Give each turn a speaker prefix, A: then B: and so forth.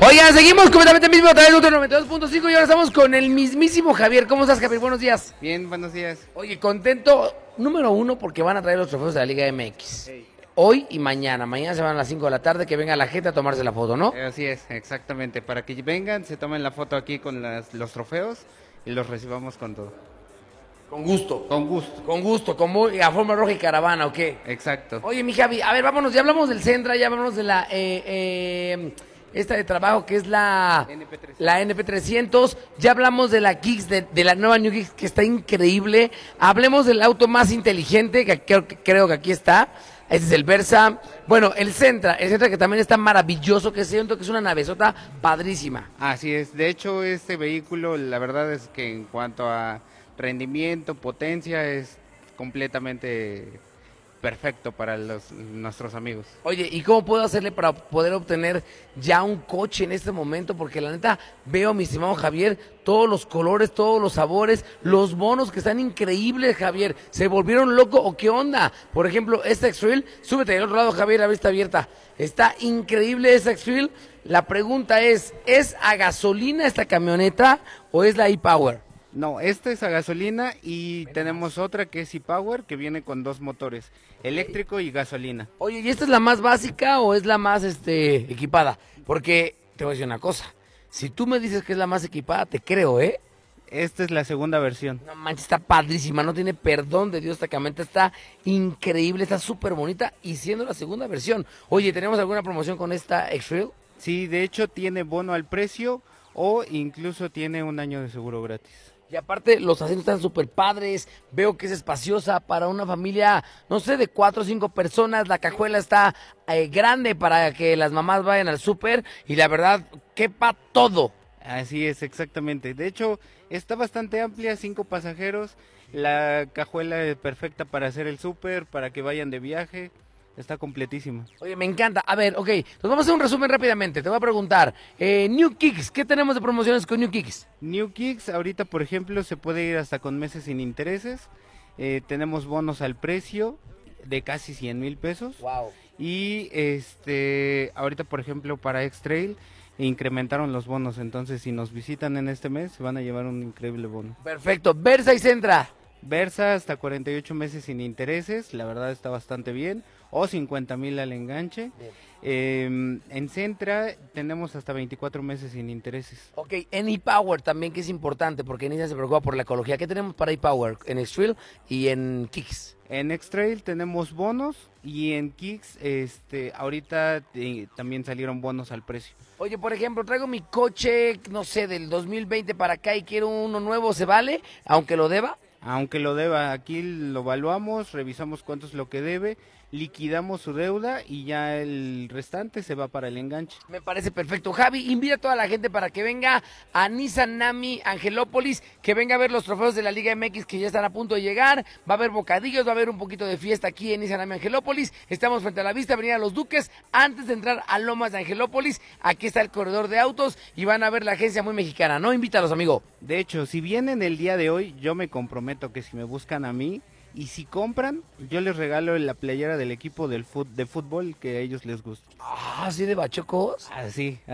A: Oigan, seguimos completamente mismo a través de Ultra 92.5 y ahora estamos con el mismísimo Javier. ¿Cómo estás, Javier? Buenos días.
B: Bien, buenos días.
A: Oye, contento, número uno, porque van a traer los trofeos de la Liga MX.
B: Hey.
A: Hoy y mañana. Mañana se van a las 5 de la tarde, que venga la gente a tomarse la foto, ¿no?
B: Así es, exactamente. Para que vengan, se tomen la foto aquí con los trofeos y los recibamos con todo.
A: Con gusto.
B: Con gusto.
A: Con gusto, como a forma roja y caravana, ¿o qué?
B: Exacto.
A: Oye, mi Javi, a ver, vámonos, ya hablamos del Sendra, ya hablamos de la esta de trabajo que es la
B: NP300.
A: la NP300, ya hablamos de la Kicks, de la nueva New Kicks que está increíble. Hablemos del auto más inteligente, que creo que aquí está. Este es el Versa. Bueno, el Sentra que también está maravilloso, que siento que es una navezota padrísima.
B: Así es. De hecho, este vehículo, la verdad es que en cuanto a rendimiento, potencia, es completamente perfecto para nuestros amigos.
A: Oye, ¿y cómo puedo hacerle para poder obtener ya un coche en este momento? Porque la neta veo, mi estimado Javier, todos los colores, todos los sabores, los bonos que están increíbles, Javier. ¿Se volvieron locos o qué onda? Por ejemplo, esta X-Trail, súbete del otro lado, Javier, la vista abierta. Está increíble esta X-Trail. La pregunta ¿es a gasolina esta camioneta o es la e-Power?
B: No, esta es a gasolina y tenemos otra que es e-Power, que viene con dos motores, eléctrico y gasolina.
A: Oye, ¿y esta es la más básica o es la más equipada? Porque te voy a decir una cosa, si tú me dices que es la más equipada, te creo, ¿eh?
B: Esta es la segunda versión.
A: No manches, está padrísima, no tiene perdón de Dios esta camioneta, está increíble, está súper bonita y siendo la segunda versión. Oye, ¿tenemos alguna promoción con esta X-Trail?
B: Sí, de hecho tiene bono al precio o incluso tiene un año de seguro gratis.
A: Y aparte, los asientos están súper padres, veo que es espaciosa para una familia, no sé, de 4 o 5 personas, la cajuela está grande para que las mamás vayan al súper y la verdad, quepa todo.
B: Así es, exactamente. De hecho, está bastante amplia, 5 pasajeros, la cajuela es perfecta para hacer el súper, para que vayan de viaje. Está completísima.
A: Oye, me encanta. A ver, ok, nos vamos a hacer un resumen rápidamente. Te voy a preguntar, New Kicks, ¿qué tenemos de promociones con New Kicks?
B: New Kicks, ahorita por ejemplo, se puede ir hasta con meses sin intereses. Tenemos bonos al precio de casi 100,000 pesos.
A: Wow.
B: Y ahorita por ejemplo para X-Trail incrementaron los bonos, entonces si nos visitan en este mes se van a llevar un increíble bono.
A: Perfecto. Versa y Sentra.
B: Versa hasta 48 meses sin intereses, la verdad está bastante bien, o 50,000 al enganche. En Sentra tenemos hasta 24 meses sin intereses.
A: Ok, en ePower también, que es importante, porque Nissan se preocupa por la ecología. ¿Qué tenemos para ePower en X-Trail y en Kicks?
B: En X-Trail tenemos bonos y en Kicks ahorita también salieron bonos al precio.
A: Oye, por ejemplo, traigo mi coche, no sé, del 2020 para acá y quiero uno nuevo, ¿se vale? Aunque lo deba.
B: Aunque lo deba, aquí lo evaluamos, revisamos cuánto es lo que debe, liquidamos su deuda y ya el restante se va para el enganche.
A: Me parece perfecto. Javi, invita a toda la gente para que venga a Nissan Nami Angelópolis, que venga a ver los trofeos de la Liga MX que ya están a punto de llegar. Va a haber bocadillos, va a haber un poquito de fiesta aquí en Nissan Nami Angelópolis. Estamos frente a la vista, Avenida Los Duques. Antes de entrar a Lomas de Angelópolis, aquí está el corredor de autos y van a ver la agencia muy mexicana, ¿no? Invítalos, amigo.
B: De hecho, si vienen el día de hoy, yo me comprometo que si me buscan a mí, y si compran, yo les regalo la playera del equipo de fútbol que a ellos les gusta.
A: Ah, ¿sí de bachocos?
B: Así.